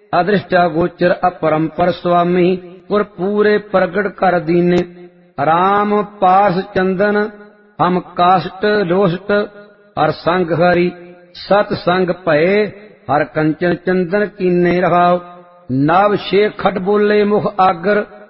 अदृष्टा गोचर अपरंपर स्वामी पुर पूरे प्रगट कर दीने। राम पास चंदन हम काष्ट लोष्ट हर संग हरि सत संग भये हर कंचन चंदन कीने रहाओ। नव छे खट बोले मुख आगर